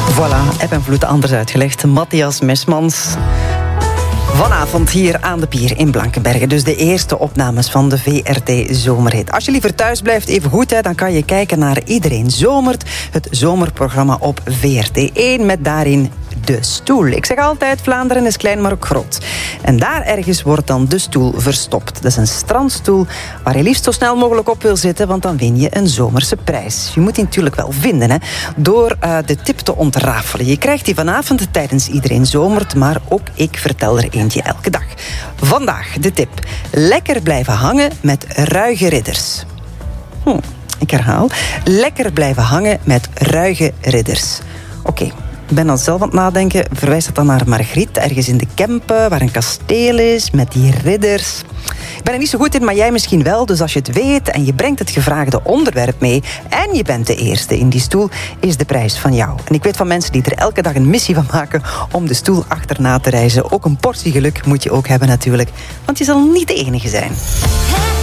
Voilà, eb en vloed anders uitgelegd. Matthias Mesmans. Vanavond hier aan de Pier in Blankenberge. Dus de eerste opnames van de VRT Zomerhit. Als je liever thuis blijft, even goed, dan kan je kijken naar Iedereen Zomert. Het zomerprogramma op VRT1 met daarin De Stoel. Ik zeg altijd, Vlaanderen is klein, maar ook groot. En daar ergens wordt dan De Stoel verstopt. Dat is een strandstoel waar je liefst zo snel mogelijk op wil zitten, want dan win je een zomerse prijs. Je moet die natuurlijk wel vinden, door de tip te ontrafelen. Je krijgt die vanavond tijdens Iedereen Zomert, maar ook ik vertel er eentje elke dag. Vandaag de tip. Lekker blijven hangen met ruige ridders. Ik herhaal. Lekker blijven hangen met ruige ridders. Oké. Ik ben dan zelf aan het nadenken. Verwijs dat dan naar Margriet, ergens in de Kempen, waar een kasteel is, met die ridders. Ik ben er niet zo goed in, maar jij misschien wel. Dus als je het weet en je brengt het gevraagde onderwerp mee en je bent de eerste in die stoel, is de prijs van jou. En ik weet van mensen die er elke dag een missie van maken om de stoel achterna te reizen. Ook een portie geluk moet je ook hebben natuurlijk. Want je zal niet de enige zijn.